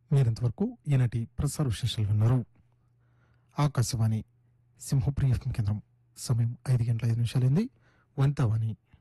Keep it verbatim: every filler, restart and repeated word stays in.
మీరింతవరకు ఈనాటి ప్రసార విశేషాలు విన్నారు. ఆకాశవాణి సింహప్రియ ఎఫ్ఎం కేంద్రం. సమయం ఐదు గంటల ఐదు నిమిషాలైంది. వంతావాణి